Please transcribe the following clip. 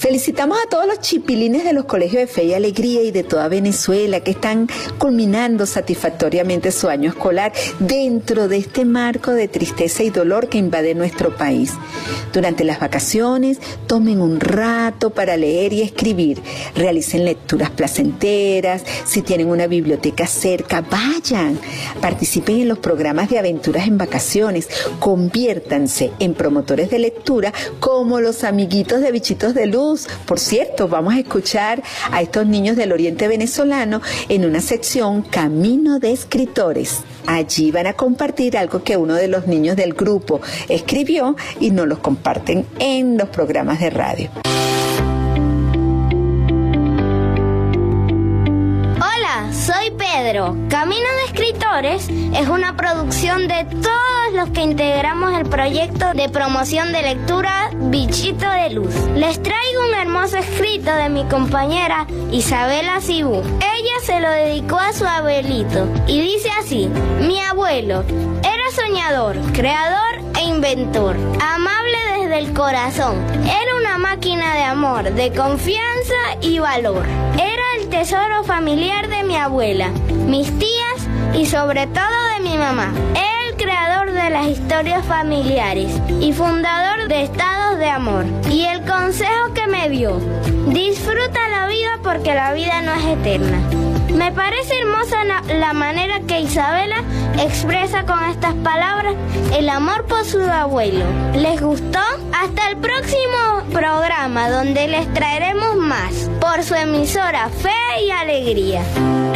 Felicitamos a todos los chipilines de los colegios de Fe y Alegría y de toda Venezuela que están culminando satisfactoriamente su año escolar dentro de este marco de tristeza y dolor que invade nuestro país. Durante las vacaciones, tomen un rato para leer y escribir. Realicen lecturas placenteras. Si tienen una biblioteca cerca, vayan. Participen en los programas de aventuras en vacaciones. Conviértanse en promotores de lectura como los amiguitos de Bichitos de Luz. Por cierto, vamos a escuchar a estos niños del oriente venezolano en una sección Camino de Escritores. Allí van a compartir algo que uno de los niños del grupo escribió y nos los comparten en los programas de radio. Hola, soy Pedro. Camino de Escritores es una producción de todos los que integramos el proyecto de promoción de lectura Bichito de Luz. Les traigo un hermoso escrito de mi compañera Isabela Cibú. Ella se lo dedicó a su abuelito y dice así: mi abuelo era soñador, creador e inventor, amable desde el corazón. Era una máquina de amor, de confianza y valor. Era el tesoro familiar de mi abuela, mis tías y sobre todo de mi mamá. Era el creador de las historias familiares y fundador de estados de amor. Y el consejo que me dio: disfruta la vida porque la vida no es eterna. Me parece hermosa la manera que Isabela expresa con estas palabras el amor por su abuelo. ¿Les gustó? Hasta el próximo programa, donde les traeremos más por su emisora Fe y Alegría.